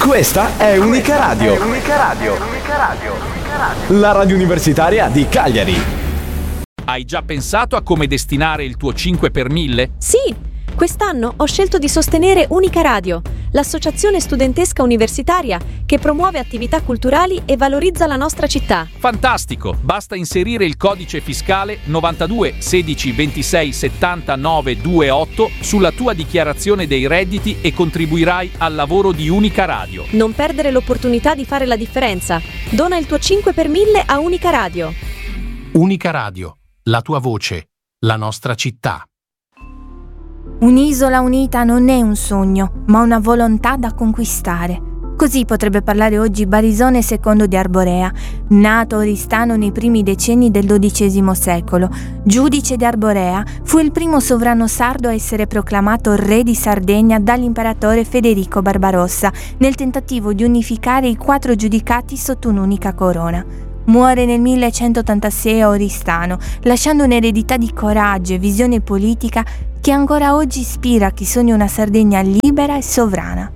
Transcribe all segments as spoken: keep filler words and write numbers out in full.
Questa è Unica Radio. È Unica Radio. Unica Radio. Unica Radio. La radio universitaria di Cagliari. Hai già pensato a come destinare il tuo cinque per mille? Sì, quest'anno ho scelto di sostenere Unica Radio, l'associazione studentesca universitaria che promuove attività culturali e valorizza la nostra città. Fantastico! Basta inserire il codice fiscale novantadue sedici ventisei settantanove ventotto sulla tua dichiarazione dei redditi e contribuirai al lavoro di Unica Radio. Non perdere l'opportunità di fare la differenza. Dona il tuo cinque per mille a Unica Radio. Unica Radio, la tua voce, la nostra città. Un'isola unita non è un sogno, ma una volontà da conquistare. Così potrebbe parlare oggi Barisone secondo di Arborea, nato a Oristano nei primi decenni del dodicesimo secolo. Giudice di Arborea, fu il primo sovrano sardo a essere proclamato re di Sardegna dall'imperatore Federico Barbarossa, nel tentativo di unificare i quattro giudicati sotto un'unica corona. Muore nel millecentottantasei a Oristano, lasciando un'eredità di coraggio e visione politica che ancora oggi ispira chi sogna una Sardegna libera e sovrana.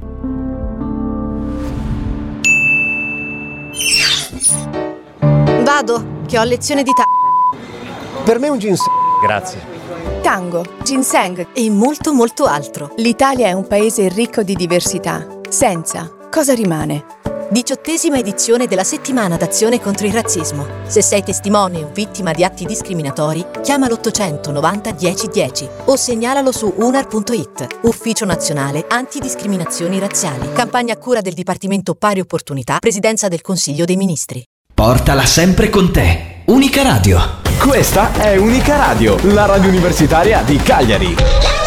Vado, che ho lezione di ta- Per me un ginseng. Grazie. tango, ginseng e molto molto altro. L'Italia è un paese ricco di diversità. Senza, cosa rimane? Diciottesima edizione della settimana d'azione contro il razzismo. Se sei testimone o vittima di atti discriminatori, chiama l'ottocentonovanta dieci dieci o segnalalo su unar punto it. Ufficio Nazionale Antidiscriminazioni Razziali. Campagna a cura del Dipartimento Pari Opportunità, Presidenza del Consiglio dei Ministri. Portala sempre con te. Unica Radio. Questa è Unica Radio, la radio universitaria di Cagliari.